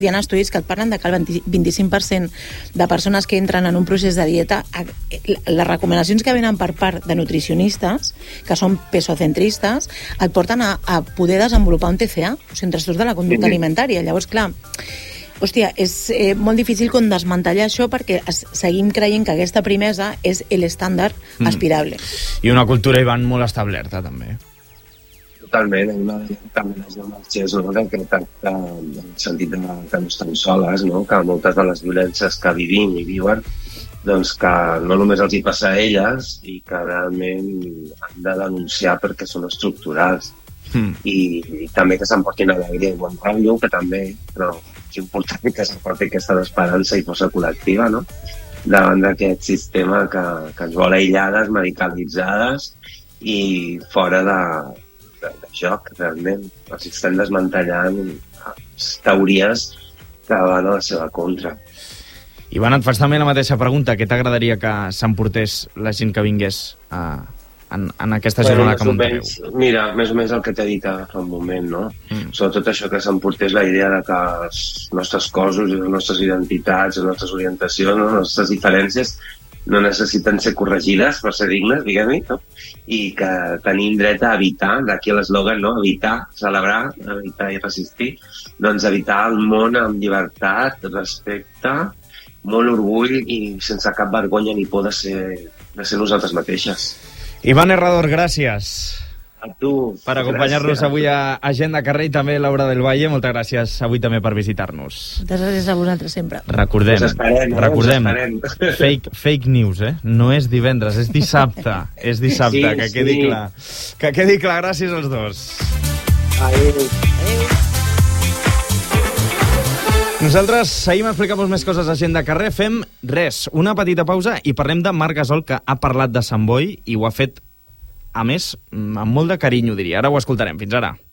Hi ha estudis que et parlen de que el 25% de persones que entren en un procés de dieta, les recomanacions que venen per part de nutricionistes, que són pesocentristes, et porten a poder desenvolupar un TCA, o sigui, un trastorn de la conducta alimentària. Llavors, clar, hòstia, és molt difícil com desmantellar això perquè seguim creient que aquesta primesa és l'estàndard aspirable. I una cultura, Ivan, molt establerta, també. Totalment, també les marxes, no? Que tracta en el sentit que no estan soles, no? Que moltes de les violències que vivim i viuen, doncs que no només els hi passa a elles i que realment han de denunciar perquè són estructurals. I també que s'emportin alegria i bon rotllo, que també, però és important que s'emporti aquesta esperança i força col·lectiva, no? Davant d'aquest sistema que ens vol aïllades, medicalitzades i fora de joc, realment. Els estem desmantellant teories que van a la seva contra. Ivan, et faig també la mateixa pregunta. Què t'agradaria que s'emportés la gent que vingués en aquesta jornada que muntareu? Mira, més o menys el que t'he dit fa un moment, no? Sobretot això, que s'emportés la idea de que els nostres cossos, les nostres identitats, les nostres orientacions, les nostres diferències no necessiten ser corregides per ser dignes, diguem-hi, no? I que tenim dret a evitar, d'aquí l'eslògan, no? Evitar, celebrar, evitar i resistir, doncs evitar el món amb llibertat, respecte, molt orgull i sense cap vergonya ni por de ser nosaltres mateixes. Ivan Herrador, gràcies. A tu. Per acompanyar-nos avui a Agenda Carrer i també Laura del Valle. Moltes gràcies avui també per visitar-nos. Moltes gràcies a vosaltres sempre. Recordem, fake news, no és divendres, és dissabte. És dissabte, sí, que quedi clar. Que quedi clar, gràcies als dos. Adéu. Nosaltres seguim explicant-vos més coses a Agenda Carrer. Fem res, una petita pausa i parlem de Marc Gasol, que ha parlat de Sant Boi i ho ha fet, a més, amb molt de carinyo, diria. Ara ho escoltarem. Fins ara.